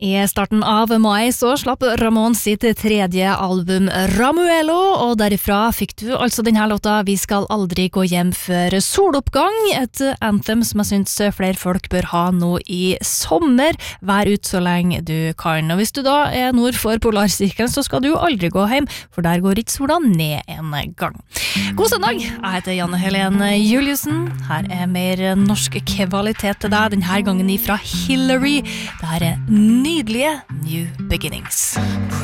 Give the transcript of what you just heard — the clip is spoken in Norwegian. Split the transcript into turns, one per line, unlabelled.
I starten av mai så slapp Ramón sitt tredje album Ramuelo, og derifra fikk du altså denne låta Vi skal aldri gå hjem før soloppgang, et anthem som jeg synes flere folk bør ha nå i sommer. Vær ut så lenge du kan, og hvis du da nord for Polarsirkelen så skal du aldri gå hjem, for der går ikke sola ned en gang. God søndag, jeg heter Janne Helene Juliussen, her mer norsk kvalitet til deg, denne gangen ifra Hillary. Det her nydelige New Beginnings.